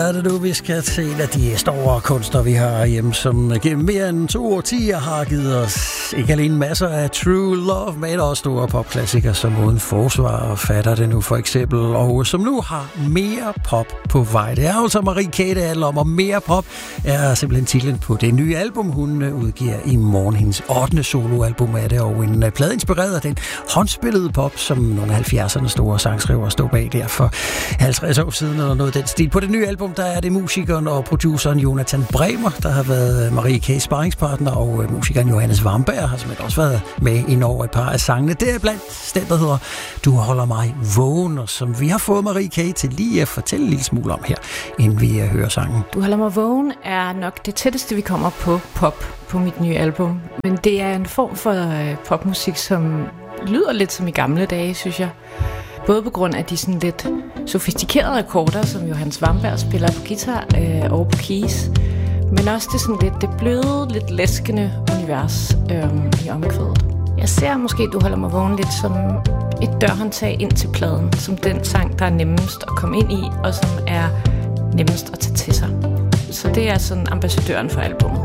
Er det nu, vi skal til en af de store kunstnere, vi har hjemme, som gennem mere end 2 årtier har givet os ikke alene masser af True Love, men også store popklassikere som Uden Forsvar og Fatter det nu for eksempel, og som nu har mere pop på vej. Det er altså Marie K. det handler om, og mere pop er simpelthen titlen på det nye album, hun udgiver i morgen. Hendes 8. soloalbum er det, og en plade inspireret af den håndspillede pop, som nogle af 70'erne store sangskriver stod bag der for 50 år siden, eller noget den stil. På det nye album, der er det musikeren og produceren Jonathan Bremer, der har været Marie K.'s sparringspartner, og musikeren Johannes Vamberg har simpelthen også været med ind over et par af sangene. Det er blandt den, der hedder Du holder mig vågen, og som vi har fået Marie K. til lige at fortælle en lille smule om her, inden vi hører sangen. Du holder mig vågen er nok det tætteste, vi kommer på pop på mit nye album. Men det er en form for popmusik, som lyder lidt som i gamle dage, synes jeg. Både på grund af de sådan lidt sofistikerede akkorder, som Johannes Vamberg spiller på guitar og på keys, men også det sådan lidt det bløde, lidt læskende univers i omkvædet. Jeg ser måske, Du holder mig vågen lidt som et dørhåndtag ind til pladen, som den sang, der er nemmest at komme ind i, og som er nemmest at tage til sig. Så det er sådan ambassadøren for albumet.